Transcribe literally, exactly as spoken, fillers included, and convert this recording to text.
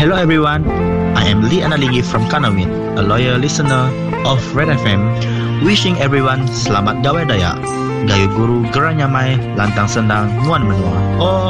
Hello everyone, I am Lee Analingi from Kanawin, a loyal listener of Red F M, wishing everyone selamat gawai daya, gayo guru geranyamai, lantang senang, nuan menua. Oh